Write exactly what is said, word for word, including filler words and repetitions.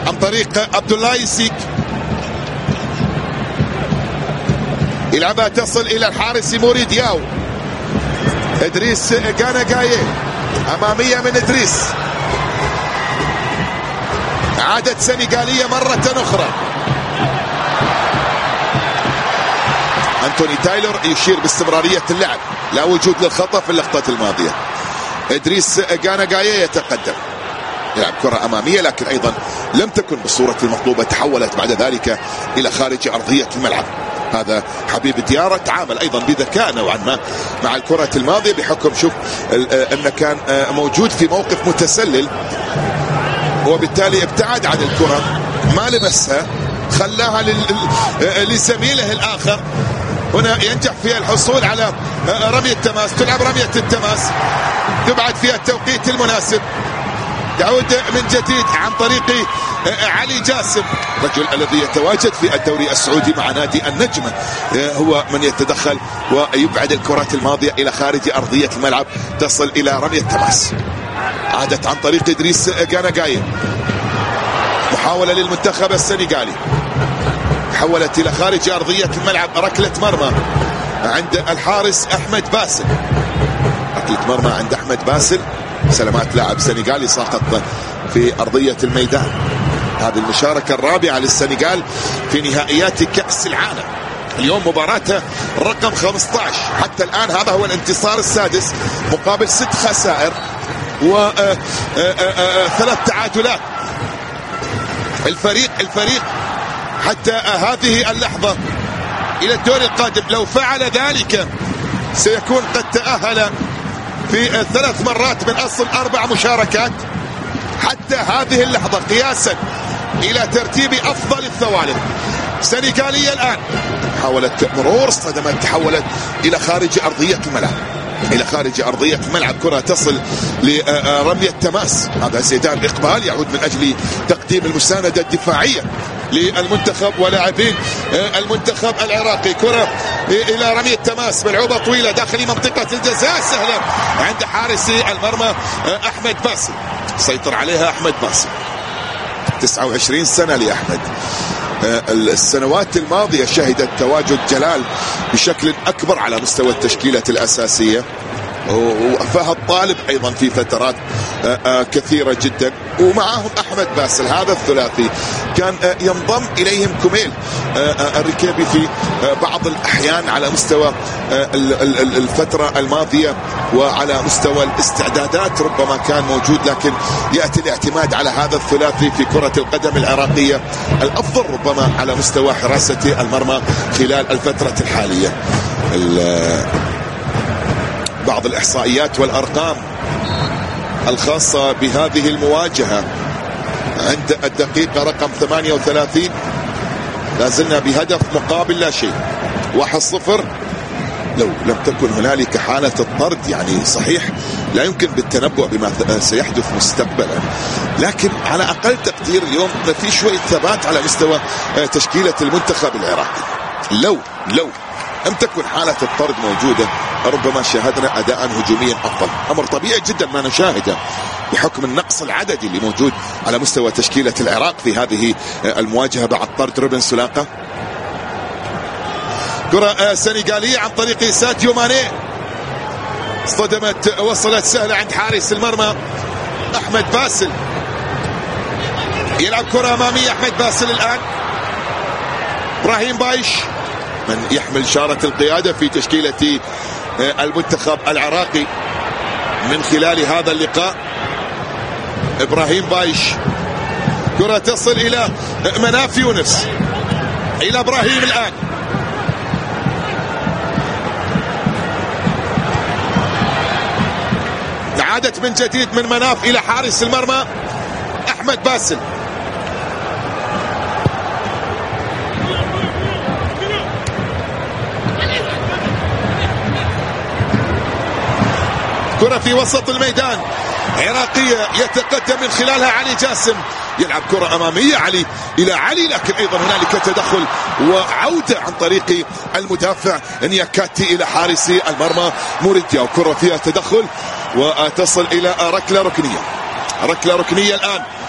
عن طريق عبد الله يسيك، يلعبها تصل الى الحارس موري دياو. ادريس جانا جايه اماميه من ادريس، عادت سنغاليه مره اخرى. أنتوني تايلور يشير باستمرارية اللعب، لا وجود للخطأ في اللقطة الماضية. إدريس جانا جاية يتقدم، يلعب كرة أمامية لكن أيضا لم تكن بالصورة المطلوبة، تحولت بعد ذلك إلى خارج أرضية الملعب. هذا حبيب ديارة تعامل أيضا بذكاء نوعا ما مع الكرة الماضية، بحكم شوف أنه كان موجود في موقف متسلل وبالتالي ابتعد عن الكرة، ما لمسها، خلاها لزميله الآخر. هنا ينجح في الحصول على رمية تماس، تلعب رمية التماس، تبعد فيها التوقيت المناسب، تعود من جديد عن طريق علي جاسم، رجل الذي يتواجد في الدوري السعودي مع نادي النجمة، هو من يتدخل ويبعد الكرات الماضية إلى خارج أرضية الملعب، تصل إلى رمية تماس. عادت عن طريق إدريس جانا جاية، محاولة للمنتخب السنغالي، حولت إلى خارج أرضية الملعب، ركلة مرمى عند الحارس أحمد باسل، ركلة مرمى عند أحمد باسل، سلامات لاعب سنغالي ساقط في أرضية الميدان. هذه المشاركة الرابعة للسنغال في نهائيات كأس العالم، اليوم مباراته رقم خمسة عشر، حتى الآن هذا هو الانتصار السادس مقابل ست خسائر وثلاث تعادلات. الفريق الفريق حتى هذه اللحظة إلى الدور القادم لو فعل ذلك سيكون قد تأهل في ثلاث مرات من أصل أربع مشاركات حتى هذه اللحظة، قياسا إلى ترتيب أفضل الثوالث. سنغالية الآن حاولت مرور، اصطدمت، تحولت إلى خارج أرضية الملعب، إلى خارج أرضية الملعب، كرة تصل لرمية تماس. هذا زيدان إقبال يعود من أجل تقديم المساندة الدفاعية للمنتخب ولاعبين المنتخب العراقي. كرة إلى رمية تماس، ملعوبة طويلة داخل منطقة الجزاء، سهلة عند حارس المرمى أحمد باسل، سيطر عليها أحمد باسل. تسعة وعشرين سنة لأحمد. السنوات الماضية شهدت تواجد جلال بشكل أكبر على مستوى التشكيلة الأساسية، وفهد طالب أيضا في فترات كثيرة جدا، ومعهم أحمد باسل. هذا الثلاثي كان ينضم إليهم كوميل الركيبي في بعض الأحيان على مستوى الفترة الماضية، وعلى مستوى الاستعدادات ربما كان موجود، لكن يأتي الاعتماد على هذا الثلاثي في كرة القدم العراقية الأفضل ربما على مستوى حراسة المرمى خلال الفترة الحالية. بعض الإحصائيات والأرقام الخاصة بهذه المواجهة عند الدقيقة رقم ثمانية وثلاثين، لازلنا بهدف مقابل لا شيء، واحد صفر. لو لم تكن هنالك حالة الطرد، يعني صحيح لا يمكن بالتنبؤ بما سيحدث مستقبلا، لكن على أقل تقدير اليوم ما في شوية ثبات على مستوى تشكيلة المنتخب العراقي. لو لو لم تكن حالة الطرد موجودة ربما شاهدنا أداء هجوميا أفضل. أمر طبيعي جدا ما نشاهده بحكم النقص العددي اللي موجود على مستوى تشكيلة العراق في هذه المواجهة بعد طرد روبن سولاقة. كرة سنغالية عن طريق ساديو ماني، اصطدمت، وصلت سهلة عند حارس المرمى أحمد باسل، يلعب كرة أمامية أحمد باسل. الآن إبراهيم بايش من يحمل شارة القيادة في تشكيلة المنتخب العراقي من خلال هذا اللقاء. إبراهيم بايش، كرة تصل إلى مناف يونس، إلى إبراهيم. الآن عادت من جديد من مناف إلى حارس المرمى أحمد باسل. كرة في وسط الميدان عراقية يتقدم من خلالها علي جاسم، يلعب كرة أمامية علي إلى علي، لكن أيضا هنالك تدخل وعودة عن طريق المدافع نياكاتي إلى حارس المرمى موريديا، وكرة فيها تدخل وتصل إلى ركلة ركنية. ركلة ركنية الآن